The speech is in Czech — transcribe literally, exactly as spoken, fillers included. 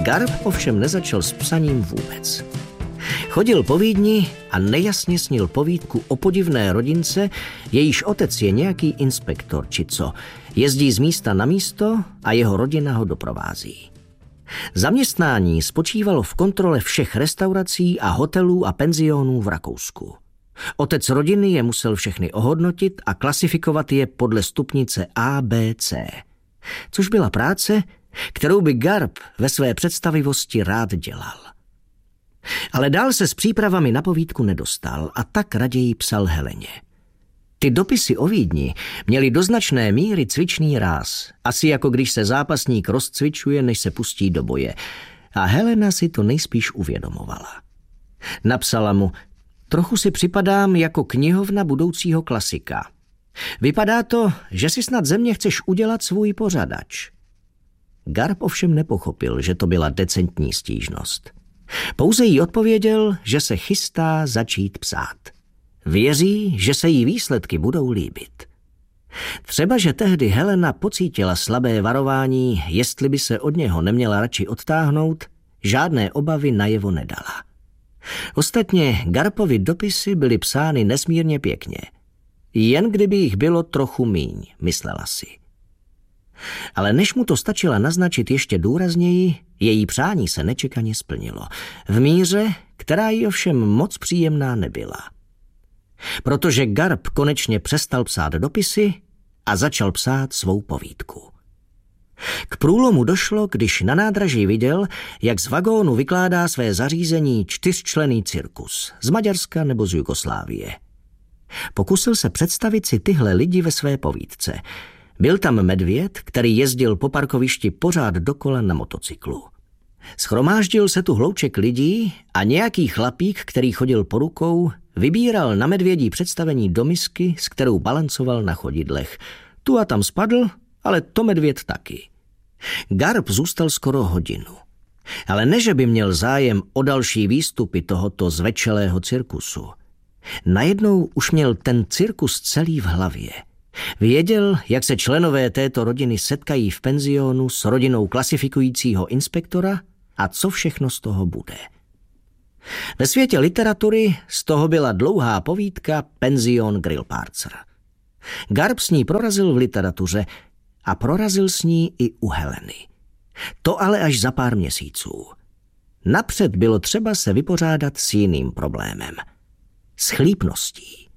Garp ovšem nezačal s psaním vůbec. Chodil po Vídni a nejasně snil povídku o podivné rodince, jejíž otec je nějaký inspektor či co. Jezdí z místa na místo a jeho rodina ho doprovází. Zaměstnání spočívalo v kontrole všech restaurací a hotelů a penzionů v Rakousku. Otec rodiny je musel všechny ohodnotit a klasifikovat je podle stupnice A B C, což byla práce, kterou by Garp ve své představivosti rád dělal. Ale dál se s přípravami na povídku nedostal a tak raději psal Heleně. Ty dopisy o Vídni měly do značné míry cvičný ráz, asi jako když se zápasník rozcvičuje, než se pustí do boje. A Helena si to nejspíš uvědomovala. Napsala mu: trochu si připadám jako knihovna budoucího klasika. Vypadá to, že si snad ze mě chceš udělat svůj pořadač. Garp ovšem nepochopil, že to byla decentní stížnost. Pouze jí odpověděl, že se chystá začít psát. Věří, že se jí výsledky budou líbit. Třeba, že tehdy Helena pocítila slabé varování, jestli by se od něho neměla radši odtáhnout, žádné obavy najevo nedala. Ostatně Garpovi dopisy byly psány nesmírně pěkně. Jen kdyby jich bylo trochu míň, myslela si. Ale než mu to stačila naznačit ještě důrazněji, její přání se nečekaně splnilo. V míře, která jí ovšem moc příjemná nebyla. Protože Garp konečně přestal psát dopisy a začal psát svou povídku. K průlomu došlo, když na nádraží viděl, jak z vagónu vykládá své zařízení čtyřčlenný cirkus z Maďarska nebo z Jugoslávie. Pokusil se představit si tyhle lidi ve své povídce. Byl tam medvěd, který jezdil po parkovišti pořád dokola na motocyklu. Schromáždil se tu hlouček lidí a nějaký chlapík, který chodil po rukou, vybíral na medvědí představení do misky, s kterou balancoval na chodidlech. Tu a tam spadl, ale to medvěd taky. Garp zůstal skoro hodinu. Ale ne, že by měl zájem o další výstupy tohoto zvečelého cirkusu. Najednou už měl ten cirkus celý v hlavě. Věděl, jak se členové této rodiny setkají v penzionu s rodinou klasifikujícího inspektora a co všechno z toho bude. Ve světě literatury z toho byla dlouhá povídka Penzion Grillparzer. Garp s ní prorazil v literatuře a prorazil s ní i u Heleny. To ale až za pár měsíců. Napřed bylo třeba se vypořádat s jiným problémem. S chlípností.